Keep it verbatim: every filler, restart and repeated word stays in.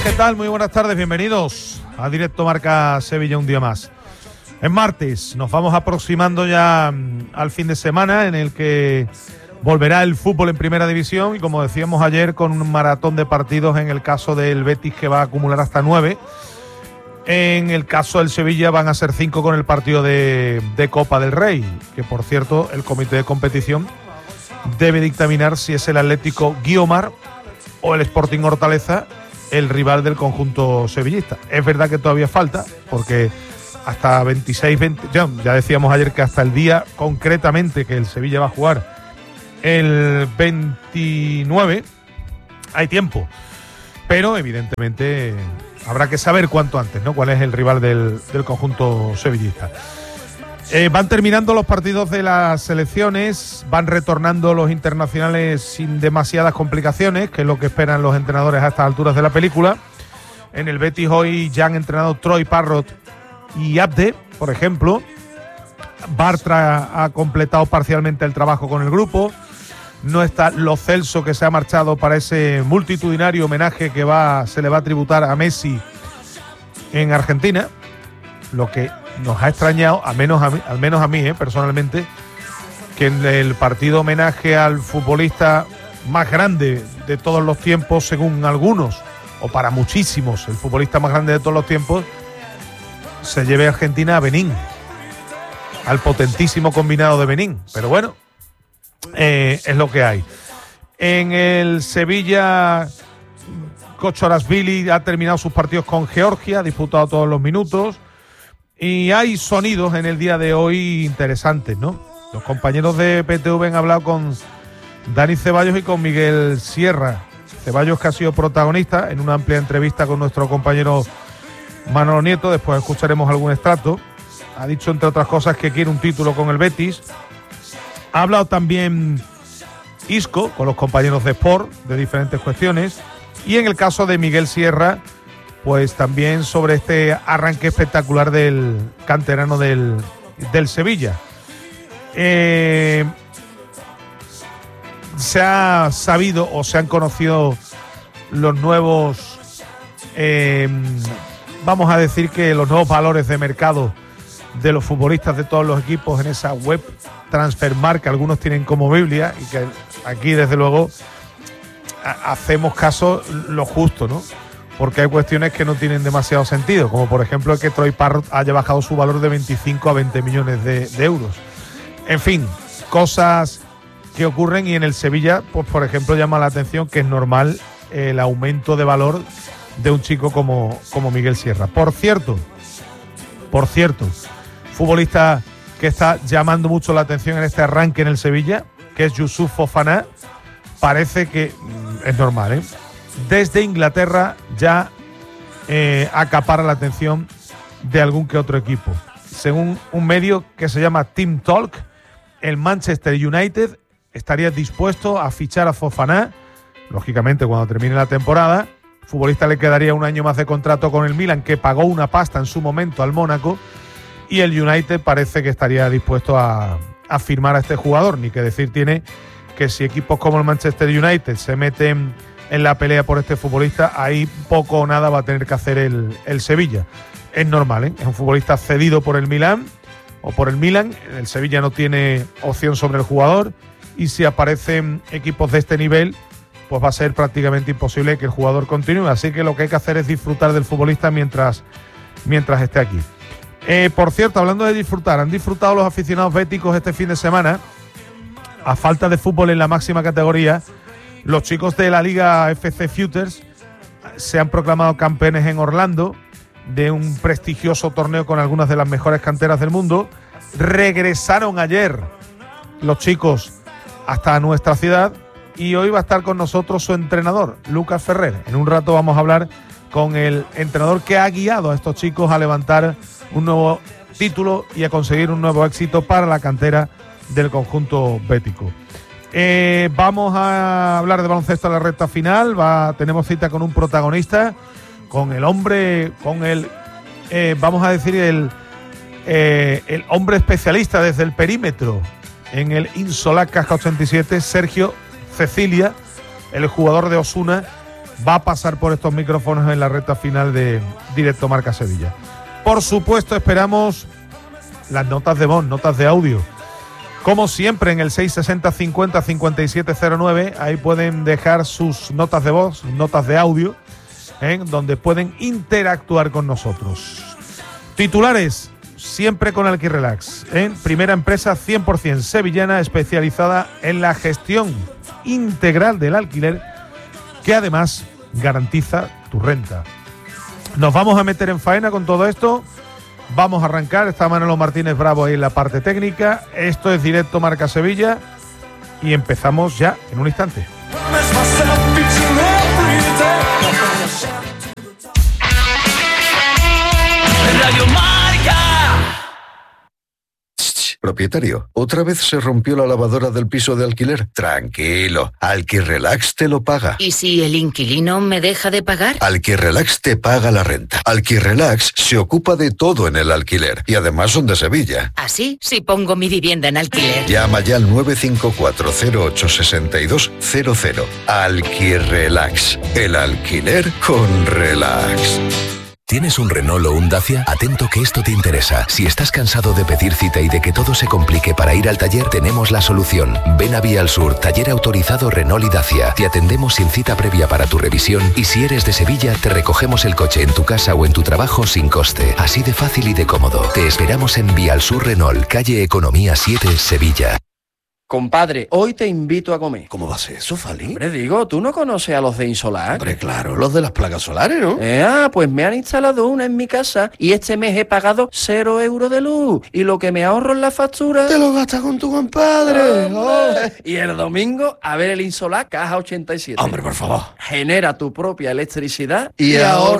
¿qué tal? Muy buenas tardes, bienvenidos a Directo Marca Sevilla un día más. Es martes, nos vamos aproximando ya al fin de semana en el que volverá el fútbol en primera división y, como decíamos ayer, con un maratón de partidos en el caso del Betis, que va a acumular hasta nueve. En el caso del Sevilla van a ser cinco con el partido de, de Copa del Rey, que por cierto el comité de competición debe dictaminar si es el Atlético Guiomar o el Sporting Hortaleza el rival del conjunto sevillista. Es verdad que todavía falta, porque hasta veintiséis, veinte, ya, ya decíamos ayer que hasta el día concretamente que el Sevilla va a jugar, el veintinueve, hay tiempo. Pero evidentemente habrá que saber cuanto antes, ¿no?, cuál es el rival del, del conjunto sevillista. Eh, van terminando los partidos de las selecciones, van retornando los internacionales sin demasiadas complicaciones, que es lo que esperan los entrenadores a estas alturas de la película. En el Betis hoy ya han entrenado Troy Parrott y Abde, por ejemplo. Bartra ha completado parcialmente el trabajo con el grupo. No está Lo Celso, que se ha marchado para ese multitudinario homenaje que va, se le va a tributar a Messi en Argentina, lo que nos ha extrañado, al menos a mí, al menos a mí eh, personalmente, que en el partido homenaje al futbolista más grande de todos los tiempos, según algunos, o para muchísimos, el futbolista más grande de todos los tiempos, se lleve a Argentina a Benín, al potentísimo combinado de Benín. Pero bueno, eh, es lo que hay. En el Sevilla, Kochorashvili ha terminado sus partidos con Georgia, ha disputado todos los minutos. Y hay sonidos en el día de hoy interesantes, ¿no? Los compañeros de P T V han hablado con Dani Ceballos y con Miguel Sierra. Ceballos, que ha sido protagonista en una amplia entrevista con nuestro compañero Manolo Nieto, después escucharemos algún extracto. Ha dicho, entre otras cosas, que quiere un título con el Betis. Ha hablado también Isco con los compañeros de Sport de diferentes cuestiones. Y en el caso de Miguel Sierra, pues también sobre este arranque espectacular del canterano del, del Sevilla. Eh, se ha sabido o se han conocido los nuevos, eh, vamos a decir que los nuevos valores de mercado de los futbolistas de todos los equipos en esa web Transfermarkt, que algunos tienen como Biblia, y que aquí desde luego hacemos caso lo justo, ¿no? Porque hay cuestiones que no tienen demasiado sentido, como por ejemplo que Troy Parrott haya bajado su valor de veinticinco a veinte millones de, de euros. En fin, cosas que ocurren, y en el Sevilla, pues por ejemplo, llama la atención que es normal el aumento de valor de un chico como, como Miguel Sierra. Por cierto, por cierto, futbolista que está llamando mucho la atención en este arranque en el Sevilla, que es Youssouf Fofana, parece que es normal, ¿eh? Desde Inglaterra ya eh, acapara la atención de algún que otro equipo. Según un medio que se llama Team Talk, el Manchester United estaría dispuesto a fichar a Fofana, lógicamente cuando termine la temporada. El futbolista le quedaría un año más de contrato con el Milan, que pagó una pasta en su momento al Mónaco, y el United parece que estaría dispuesto a, a firmar a este jugador. Ni que decir tiene que si equipos como el Manchester United se meten en la pelea por este futbolista, ahí poco o nada va a tener que hacer el, el Sevilla. Es normal, ¿eh? Es un futbolista cedido por el Milán o por el Milan. El Sevilla no tiene opción sobre el jugador, y si aparecen equipos de este nivel, pues va a ser prácticamente imposible que el jugador continúe. Así que lo que hay que hacer es disfrutar del futbolista mientras, mientras esté aquí. Eh, por cierto, hablando de disfrutar, han disfrutado los aficionados béticos este fin de semana, a falta de fútbol en la máxima categoría. Los chicos de la Liga F C Futures se han proclamado campeones en Orlando de un prestigioso torneo con algunas de las mejores canteras del mundo. Regresaron ayer los chicos hasta nuestra ciudad y hoy va a estar con nosotros su entrenador, Lucas Ferrer. En un rato vamos a hablar con el entrenador que ha guiado a estos chicos a levantar un nuevo título y a conseguir un nuevo éxito para la cantera del conjunto bético. Eh, vamos a hablar de baloncesto a la recta final. Va, tenemos cita con un protagonista, con el hombre, con el, eh, vamos a decir, el, eh, el hombre especialista desde el perímetro en el Insolac Casca ochenta y siete, Sergio Cecilia, el jugador de Osuna, va a pasar por estos micrófonos en la recta final de Directo Marca Sevilla. Por supuesto, esperamos las notas de voz, notas de audio. Como siempre, en el seis sesenta cincuenta cincuenta y siete cero nueve, ahí pueden dejar sus notas de voz, notas de audio, ¿eh? donde pueden interactuar con nosotros. Titulares, siempre con Alquirrelax, ¿eh? primera empresa cien por ciento sevillana especializada en la gestión integral del alquiler, que además garantiza tu renta. Nos vamos a meter en faena con todo esto. Vamos a arrancar, está Manolo Martínez Bravo ahí en la parte técnica. Esto es Directo Marca Sevilla y empezamos ya en un instante. Radio Marca. Propietario, ¿otra vez se rompió la lavadora del piso de alquiler? Tranquilo, Alquirrelax te lo paga. ¿Y si el inquilino me deja de pagar? Alquirrelax te paga la renta. Alquirrelax se ocupa de todo en el alquiler y además son de Sevilla. ¿Así? Si pongo mi vivienda en alquiler. Llama ya al nueve cinco cuatro cero ocho seis dos cero cero. Alquirrelax, el alquiler con relax. ¿Tienes un Renault o un Dacia? Atento que esto te interesa. Si estás cansado de pedir cita y de que todo se complique para ir al taller, tenemos la solución. Ven a Vía al Sur, taller autorizado Renault y Dacia. Te atendemos sin cita previa para tu revisión y si eres de Sevilla, te recogemos el coche en tu casa o en tu trabajo sin coste. Así de fácil y de cómodo. Te esperamos en Vía al Sur Renault, calle Economía siete, Sevilla. Compadre, hoy te invito a comer. ¿Cómo va a ser eso, Fali? Hombre, digo, ¿tú no conoces a los de Insolar? Hombre, claro, los de las placas solares, ¿no? Eh, ah, pues me han instalado una en mi casa y este mes he pagado cero euros de luz. Y lo que me ahorro en la factura... Te lo gastas con tu compadre. Oh. Y el domingo, a ver el Insolar Caja ochenta y siete. Hombre, por favor. Genera tu propia electricidad y, y ahorra.